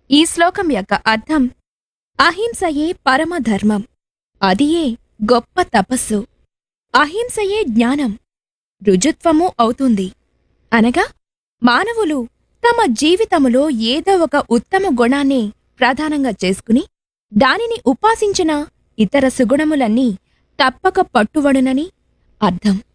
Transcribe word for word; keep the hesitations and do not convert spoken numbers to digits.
ఈ శ్లోకం యొక్క అర్థం అహింసయే పరమధర్మం, అదియే గొప్ప తపస్సు. అహింసయే జ్ఞానం, రుజుత్వము అవుతుంది. అనగా మానవులు తమ జీవితములో ఏదో ఒక ఉత్తమ గుణాన్ని ప్రధానంగా చేసుకుని దానిని ఉపాసించిన ఇతర సుగుణములన్నీ తప్పక పట్టువడునని అర్థం.